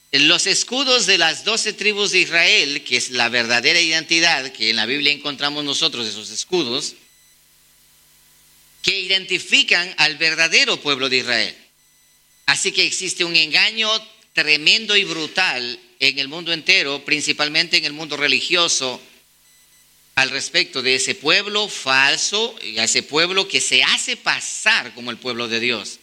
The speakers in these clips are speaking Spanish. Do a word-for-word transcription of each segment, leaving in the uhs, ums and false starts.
Los escudos de las doce tribus de Israel, que es la verdadera identidad, que en la Biblia encontramos nosotros esos escudos, que identifican al verdadero pueblo de Israel. Así que existe un engaño tremendo y brutal en el mundo entero, principalmente en el mundo religioso, al respecto de ese pueblo falso y a ese pueblo que se hace pasar como el pueblo de Dios.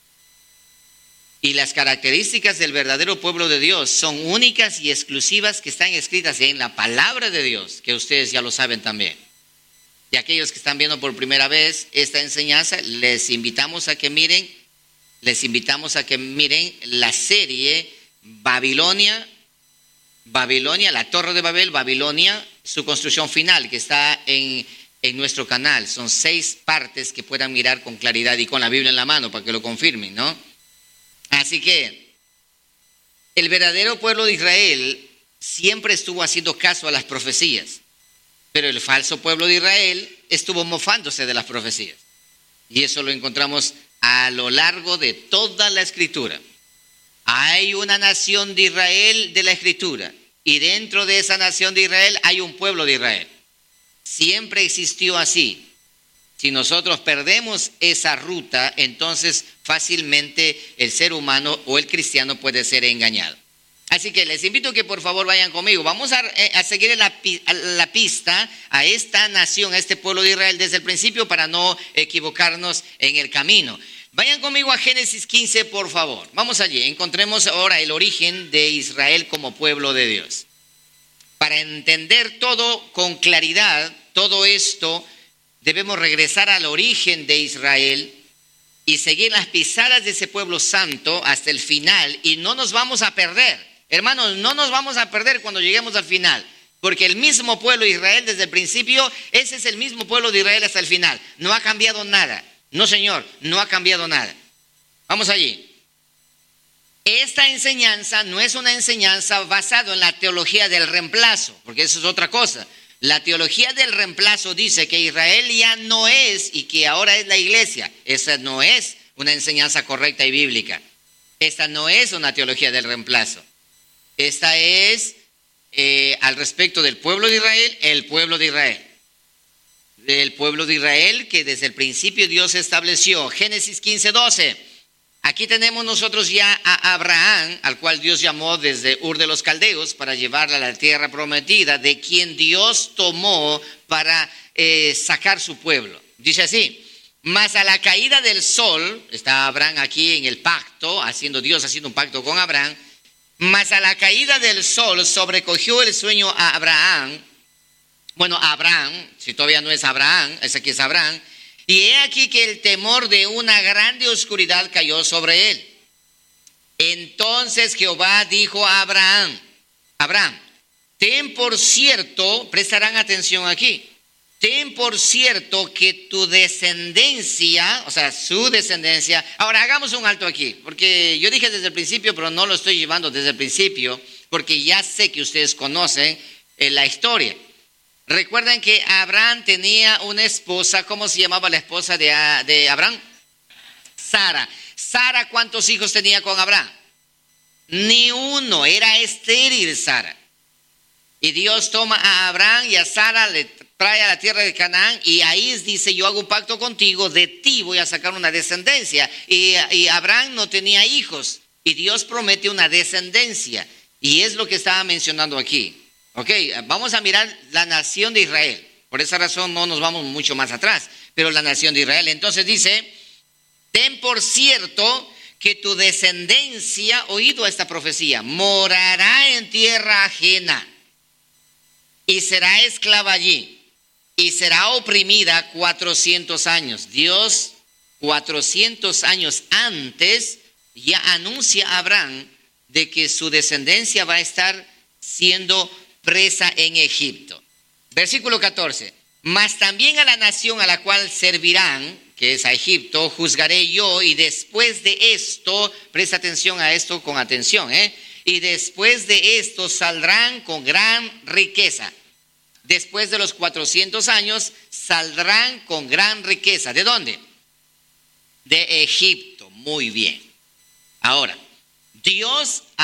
Y las características del verdadero pueblo de Dios son únicas y exclusivas que están escritas en la palabra de Dios, que ustedes ya lo saben también. Y aquellos que están viendo por primera vez esta enseñanza, les invitamos a que miren, les invitamos a que miren la serie Babilonia, Babilonia, la Torre de Babel, Babilonia, su construcción final, que está en, en nuestro canal. Son seis partes que puedan mirar con claridad y con la Biblia en la mano para que lo confirmen, ¿no? Así que el verdadero pueblo de Israel siempre estuvo haciendo caso a las profecías, pero el falso pueblo de Israel estuvo mofándose de las profecías. Y eso lo encontramos a lo largo de toda la Escritura. Hay una nación de Israel de la Escritura, y dentro de esa nación de Israel hay un pueblo de Israel. Siempre existió así. Si nosotros perdemos esa ruta, entonces fácilmente el ser humano o el cristiano puede ser engañado. Así que les invito a que por favor vayan conmigo. Vamos a, a seguir la, la pista a esta nación, a este pueblo de Israel desde el principio para no equivocarnos en el camino. Vayan conmigo a Génesis quince, por favor. Vamos allí. Encontremos ahora el origen de Israel como pueblo de Dios. Para entender todo con claridad, todo esto, debemos regresar al origen de Israel y seguir las pisadas de ese pueblo santo hasta el final, y no nos vamos a perder. Hermanos, no nos vamos a perder cuando lleguemos al final, porque el mismo pueblo de Israel desde el principio, ese es el mismo pueblo de Israel hasta el final. No ha cambiado nada. No, señor, no ha cambiado nada. Vamos allí. Esta enseñanza no es una enseñanza basada en la teología del reemplazo, porque eso es otra cosa. La teología del reemplazo dice que Israel ya no es y que ahora es la iglesia. Esa no es una enseñanza correcta y bíblica. Esta no es una teología del reemplazo. Esta es eh, al respecto del pueblo de Israel, el pueblo de Israel. Del pueblo de Israel que desde el principio Dios estableció. Génesis quince, doce. Aquí tenemos nosotros ya a Abraham, al cual Dios llamó desde Ur de los Caldeos para llevarle a la tierra prometida, de quien Dios tomó para eh, sacar su pueblo. Dice así: mas a la caída del sol, está Abraham aquí en el pacto, haciendo Dios haciendo un pacto con Abraham, mas a la caída del sol sobrecogió el sueño a Abraham. Bueno, Abraham, si todavía no es Abraham, ese aquí es Abraham. Y he aquí que el temor de una grande oscuridad cayó sobre él. Entonces Jehová dijo a Abraham, Abraham, ten por cierto, prestarán atención aquí, ten por cierto que tu descendencia, o sea, su descendencia. Ahora hagamos un alto aquí, porque yo dije desde el principio, pero no lo estoy llevando desde el principio, porque ya sé que ustedes conocen eh, la historia. Recuerden que Abraham tenía una esposa. ¿Cómo se llamaba la esposa de, de Abraham? Sara. Sara, ¿cuántos hijos tenía con Abraham? Ni uno, era estéril Sara. Y Dios toma a Abraham y a Sara, le trae a la tierra de Canaán, y ahí dice: yo hago un pacto contigo, de ti voy a sacar una descendencia. Y, y Abraham no tenía hijos, y Dios promete una descendencia, y es lo que estaba mencionando aquí. Ok, vamos a mirar la nación de Israel. Por esa razón no nos vamos mucho más atrás, pero la nación de Israel. Entonces dice: ten por cierto que tu descendencia, oído esta profecía, morará en tierra ajena y será esclava allí y será oprimida cuatrocientos años. Dios, cuatrocientos años antes, ya anuncia a Abraham de que su descendencia va a estar siendo presa en Egipto. Versículo catorce. Mas también a la nación a la cual servirán, que es a Egipto, juzgaré yo, y después de esto, presta atención a esto con atención, ¿eh? Y después de esto saldrán con gran riqueza. Después de los cuatrocientos años saldrán con gran riqueza. ¿De dónde? De Egipto. Muy bien. Ahora, Dios